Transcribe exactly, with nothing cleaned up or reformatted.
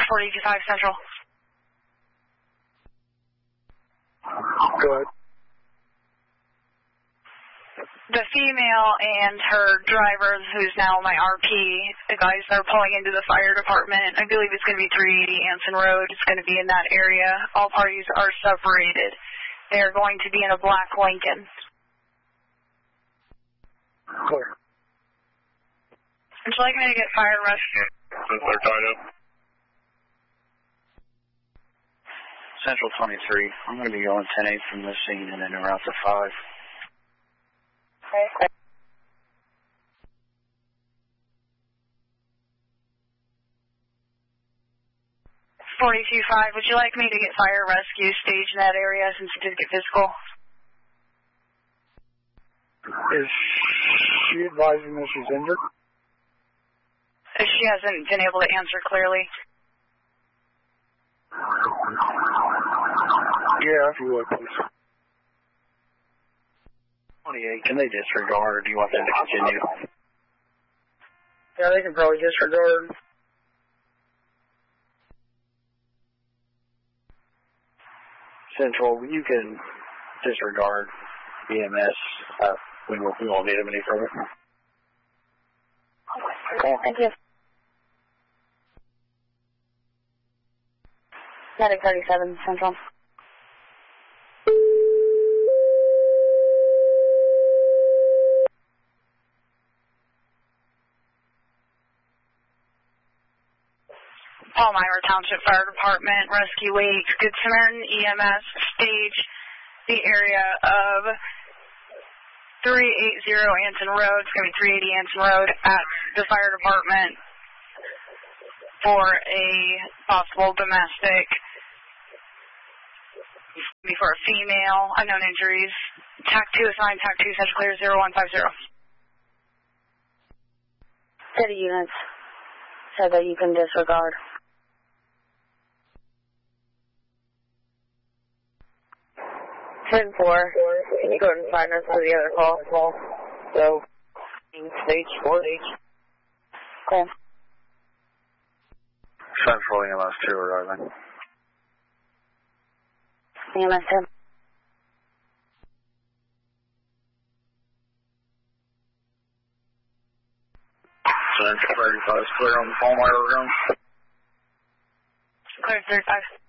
forty-two five Central. Go ahead. The female and her driver, who's now my R P, the guys that are pulling into the fire department, I believe it's going to be three eighty Anson Road. It's going to be in that area. All parties are separated. They are going to be in a black Lincoln. Clear. Would you like me to get fire rescue? Since they're tied up. Central twenty-three. I'm going to be going ten eight from this scene and then around to five. Okay. forty-two five, would you like me to get fire rescue staged in that area since it did get physical? Is she advising that she's injured? She hasn't been able to answer clearly. Yeah, if you would, please. twenty-eight, can they disregard or do you want them to continue? Yeah, they can probably disregard. Central, you can disregard E M S. Uh, we, won't, we won't need them any further. Okay, thank you. Medic thirty-seven, Central. Palmyra Township Fire Department, Rescue eight, Good Samaritan E M S, stage the area of three eighty Anson Road. It's going to be three eighty Anson Road at the fire department for a possible domestic, for a female, unknown injuries. T A C two assigned, T A C two, Central Clear, zero one five zero. City units said that you can disregard. ten four, can you go and find us for the other call? So, stage four H. Okay. Central E M S two arriving. E M S two. Central thirty-five is clear on the Palmyra room. Clear thirty-five.